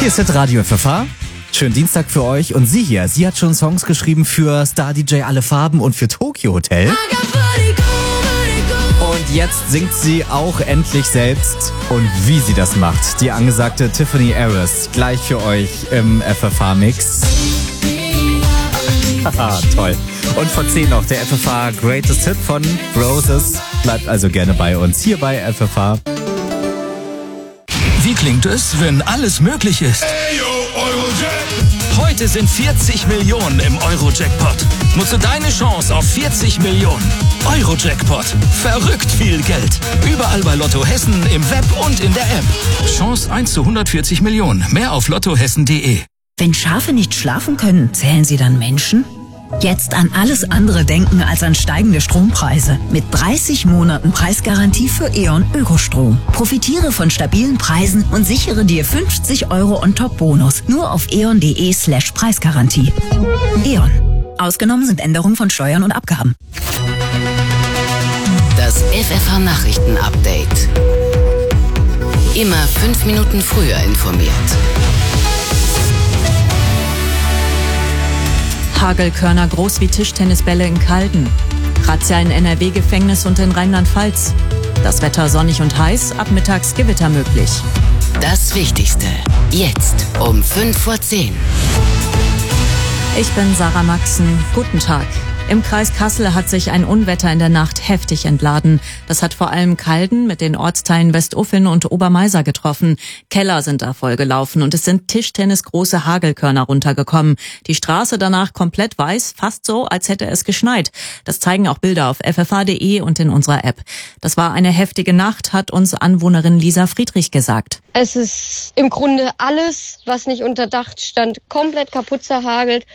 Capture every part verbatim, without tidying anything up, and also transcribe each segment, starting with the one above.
Hier ist Radio F F H. Schönen Dienstag für euch. Und sie hier, sie hat schon Songs geschrieben für Star D J Alle Farben und für Tokyo Hotel. Und jetzt singt sie auch endlich selbst. Und wie sie das macht, die angesagte Tiffany Harris, gleich für euch im F F H-Mix. Haha, toll. Und vor zehn noch der F F H Greatest Hit von Roses. Bleibt also gerne bei uns hier bei F F H. Wie klingt es, wenn alles möglich ist? Ayo, Eurojack. Heute sind vierzig Millionen im Euro-Jackpot. Nutze deine Chance auf vierzig Millionen. Euro-Jackpot. Verrückt viel Geld. Überall bei Lotto Hessen, im Web und in der App. Chance eins zu hundertvierzig Millionen. Mehr auf lottohessen punkt de. Wenn Schafe nicht schlafen können, zählen sie dann Menschen? Jetzt an alles andere denken als an steigende Strompreise. Mit dreißig Monaten Preisgarantie für E.ON Ökostrom. Profitiere von stabilen Preisen und sichere dir fünfzig Euro on-top-Bonus. Nur auf eon.de slash Preisgarantie. E.ON. Ausgenommen sind Änderungen von Steuern und Abgaben. Das F F H-Nachrichten-Update. Immer fünf Minuten früher informiert. Hagelkörner groß wie Tischtennisbälle in Calden. Razzia in N R W-Gefängnis und in Rheinland-Pfalz. Das Wetter sonnig und heiß, ab mittags Gewitter möglich. Das Wichtigste. Jetzt um fünf vor zehn. Ich bin Sarah Maxen. Guten Tag. Im Kreis Kassel hat sich ein Unwetter in der Nacht heftig entladen. Das hat vor allem Calden mit den Ortsteilen Westuffin und Obermeiser getroffen. Keller sind da vollgelaufen und es sind tischtennisgroße Hagelkörner runtergekommen. Die Straße danach komplett weiß, fast so, als hätte es geschneit. Das zeigen auch Bilder auf f f h punkt de und in unserer App. Das war eine heftige Nacht, hat uns Anwohnerin Lisa Friedrich gesagt. Es ist im Grunde alles, was nicht unter Dach stand, komplett kaputt zerhagelt.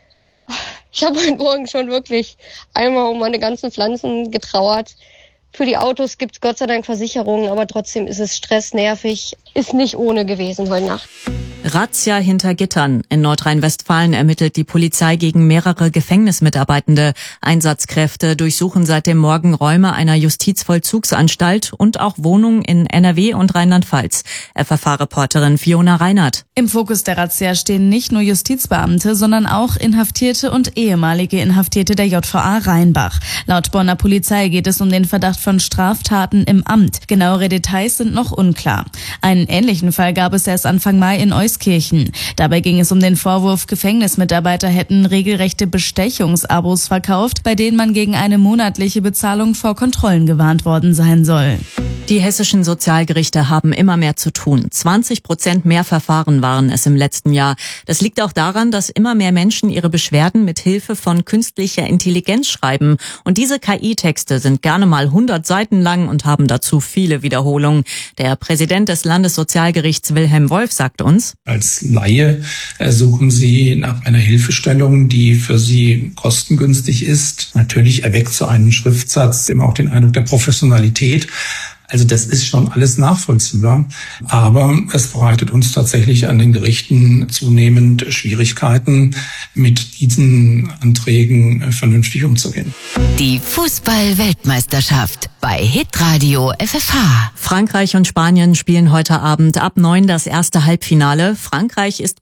Ich habe heute Morgen schon wirklich einmal um meine ganzen Pflanzen getrauert. Für die Autos gibt's Gott sei Dank Versicherungen, aber trotzdem ist es stressnervig. Ist nicht ohne gewesen heute Nacht. Razzia hinter Gittern. In Nordrhein-Westfalen ermittelt die Polizei gegen mehrere Gefängnismitarbeitende. Einsatzkräfte durchsuchen seit dem Morgen Räume einer Justizvollzugsanstalt und auch Wohnungen in N R W und Rheinland-Pfalz. F F H-Reporterin Fiona Reinhardt. Im Fokus der Razzia stehen nicht nur Justizbeamte, sondern auch Inhaftierte und ehemalige Inhaftierte der J V A Rheinbach. Laut Bonner Polizei geht es um den Verdacht von Straftaten im Amt. Genauere Details sind noch unklar. Einen ähnlichen Fall gab es erst Anfang Mai in Euskirchen. Dabei ging es um den Vorwurf, Gefängnismitarbeiter hätten regelrechte Bestechungsabos verkauft, bei denen man gegen eine monatliche Bezahlung vor Kontrollen gewarnt worden sein soll. Die hessischen Sozialgerichte haben immer mehr zu tun. zwanzig Prozent mehr Verfahren waren es im letzten Jahr. Das liegt auch daran, dass immer mehr Menschen ihre Beschwerden mit Hilfe von künstlicher Intelligenz schreiben. Und diese K I-Texte sind gerne mal hundert Seiten lang und haben dazu viele Wiederholungen. Der Präsident des Landessozialgerichts Wilhelm Wolf sagt uns: Als Laie suchen Sie nach einer Hilfestellung, die für Sie kostengünstig ist. Natürlich erweckt so einen Schriftsatz immer auch den Eindruck der Professionalität. Also das ist schon alles nachvollziehbar, aber es bereitet uns tatsächlich an den Gerichten zunehmend Schwierigkeiten, mit diesen Anträgen vernünftig umzugehen. Die Fußball-Weltmeisterschaft bei Hitradio F F H. Frankreich und Spanien spielen heute Abend ab neun das erste Halbfinale. Frankreich ist